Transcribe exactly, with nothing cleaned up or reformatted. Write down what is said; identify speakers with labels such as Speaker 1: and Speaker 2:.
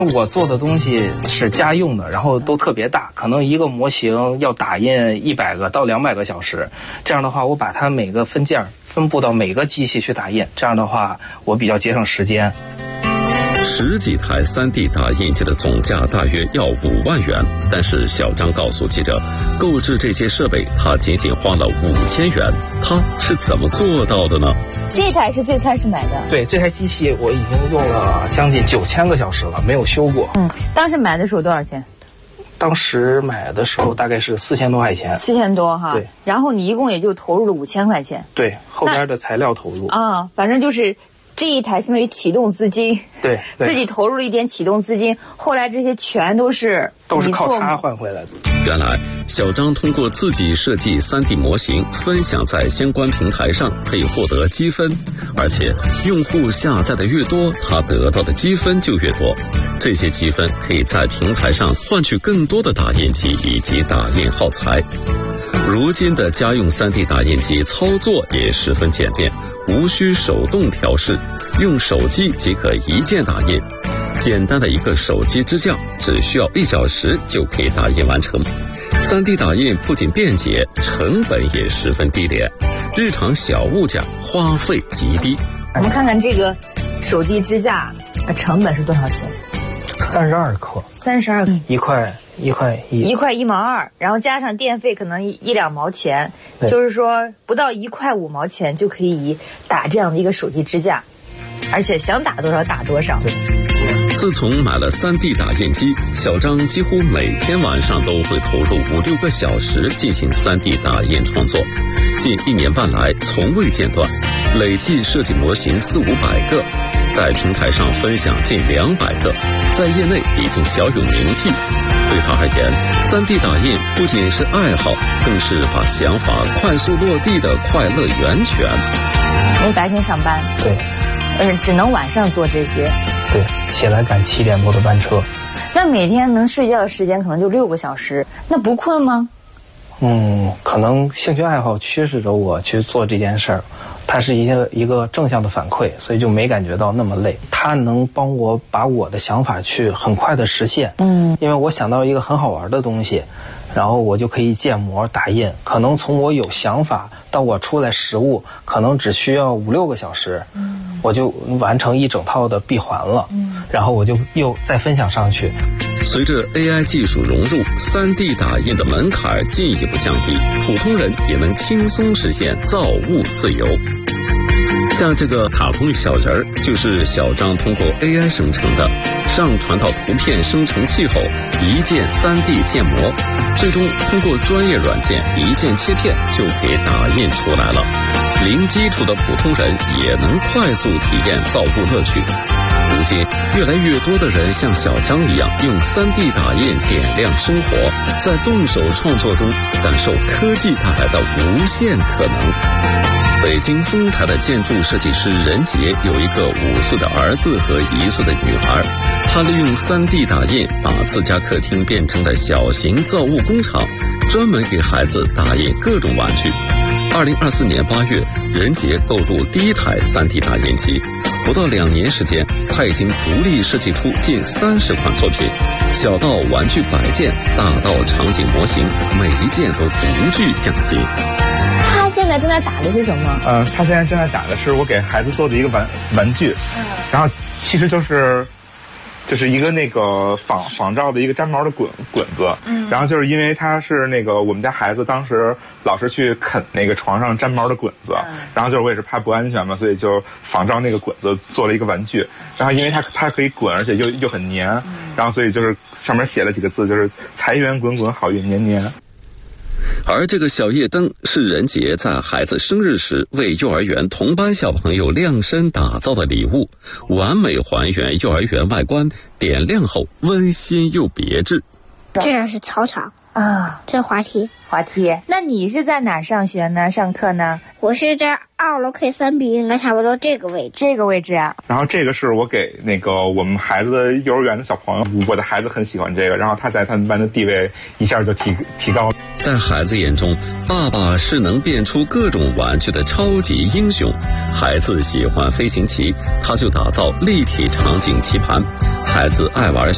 Speaker 1: 我做的东西是家用的，然后都特别大，可能一个模型要打印一百个到两百个小时。这样的话，我把它每个分件分布到每个机器去打印，这样的话我比较节省时间。
Speaker 2: 十几台 三 D 打印机的总价大约要五万元，但是小张告诉记者，购置这些设备他仅仅花了五千元，他是怎么做到的呢？
Speaker 3: 这台是最开始买的。
Speaker 1: 对，这台机器我已经用了将近九千个小时了，没有修过。
Speaker 3: 嗯，当时买的时候多少钱？
Speaker 1: 当时买的时候大概是四千多块钱。
Speaker 3: 四千多哈。
Speaker 1: 对。
Speaker 3: 然后你一共也就投入了五千块钱。
Speaker 1: 对，后边的材料投入。
Speaker 3: 啊，反正就是这一台相当于启动资金。
Speaker 1: 对。对
Speaker 3: 自己投入了一点启动资金，后来这些全都是
Speaker 1: 都是靠他换回来的。
Speaker 2: 原来小张通过自己设计 三 D 模型分享在相关平台上，可以获得积分，而且用户下载的越多，他得到的积分就越多。这些积分可以在平台上换取更多的打印机以及打印耗材。如今的家用 三 D 打印机操作也十分简便，无需手动调试，用手机即可一键打印。简单的一个手机支架，只需要一小时就可以打印完成。三 D 打印不仅便捷，成本也十分低廉，日常小物件花费极低。
Speaker 3: 我们看看这个手机支架成本是多少钱？
Speaker 1: 三十二克。
Speaker 3: 三十二克。
Speaker 1: 一块一块一。
Speaker 3: 一块一毛二，然后加上电费可能一一两毛钱，就是说不到一块五毛钱就可以打这样的一个手机支架，而且想打多少打多少。
Speaker 1: 对。
Speaker 2: 自从买了 三 D 打印机，小张几乎每天晚上都会投入五六个小时进行 三 D 打印创作，近一年半来从未间断，累计设计模型四五百个，在平台上分享近两百个，在业内已经小有名气。对他而言， 三 D 打印不仅是爱好，更是把想法快速落地的快乐源泉。
Speaker 3: 我白天上班，
Speaker 1: 对，
Speaker 3: 呃，只能晚上做这些。
Speaker 1: 对，起来赶七点多的班车。
Speaker 3: 那每天能睡觉的时间可能就六个小时，那不困吗？
Speaker 1: 嗯，可能兴趣爱好驱使着我去做这件事儿，它是一个一个正向的反馈，所以就没感觉到那么累。它能帮我把我的想法去很快的实现。嗯，因为我想到一个很好玩的东西，然后我就可以建模打印，可能从我有想法到我出来实物，可能只需要五六个小时，嗯，我就完成一整套的闭环了。嗯，然后我就又再分享上去。
Speaker 2: 随着 A I 技术融入， 三 D 打印的门槛进一步降低，普通人也能轻松实现造物自由。像这个卡通小人儿，就是小张通过 A I 生成的，上传到图片生成器后，一键 三 D 建模，最终通过专业软件一键切片就可以打印出来了。零基础的普通人也能快速体验造物乐趣。如今，越来越多的人像小张一样，用 三 D 打印点亮生活，在动手创作中感受科技带来的无限可能。北京丰台的建筑设计师任杰有一个五岁的儿子和一岁的女孩，他利用 三 D 打印把自家客厅变成了小型造物工厂，专门给孩子打印各种玩具。二零二四年八月，任杰购入第一台 三 D 打印机，不到两年时间，他已经独立设计出近三十款作品，小到玩具摆件，大到场景模型，每一件都独具匠心。
Speaker 3: 他现在正在打的是什么？
Speaker 4: 呃，他现在正在打的是我给孩子做的一个玩玩具，嗯，然后其实就是就是一个那个仿仿照的一个粘毛的滚滚子，嗯，然后就是因为他是那个我们家孩子当时老是去啃那个床上粘毛的滚子，嗯，然后就是我也是怕不安全嘛，所以就仿照那个滚子做了一个玩具，然后因为它它可以滚，而且又又很黏，嗯，然后所以就是上面写了几个字，就是财源滚滚，好运年年。
Speaker 2: 而这个小夜灯是任杰在孩子生日时为幼儿园同班小朋友量身打造的礼物，完美还原幼儿园外观，点亮后温馨又别致。
Speaker 5: 这个是操场啊，这是滑梯。
Speaker 3: 滑梯。那你是在哪上学呢？上课呢？
Speaker 5: 我是在二楼 K 三 B， 应该差不多这个位置。
Speaker 3: 这个位置啊。
Speaker 4: 然后这个是我给那个我们孩子的幼儿园的小朋友，我的孩子很喜欢这个，然后他在他们班的地位一下就提提高。
Speaker 2: 在孩子眼中，爸爸是能变出各种玩具的超级英雄。孩子喜欢飞行棋，他就打造立体场景棋盘；孩子爱玩